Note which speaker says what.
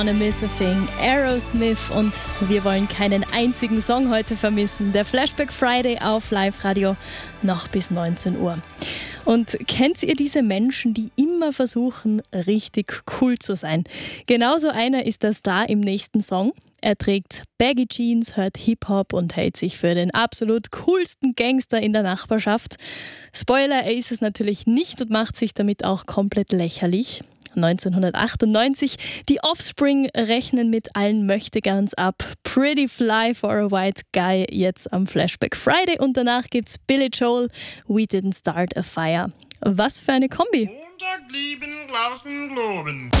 Speaker 1: Gonna Miss a Thing, Aerosmith, und wir wollen keinen einzigen Song heute vermissen. Der Flashback Friday auf Live-Radio noch bis 19 Uhr. Und kennt ihr diese Menschen, die immer versuchen, richtig cool zu sein? Genauso einer ist der Star im nächsten Song. Er trägt Baggy Jeans, hört Hip-Hop und hält sich für den absolut coolsten Gangster in der Nachbarschaft. Spoiler, er ist es natürlich nicht und macht sich damit auch komplett lächerlich. 1998, die Offspring rechnen mit allen Möchtegerns ab. Pretty Fly for a White Guy jetzt am Flashback Friday, und danach gibt's Billy Joel, We Didn't Start a Fire. Was für eine Kombi!
Speaker 2: Montag lieben, draußen globen.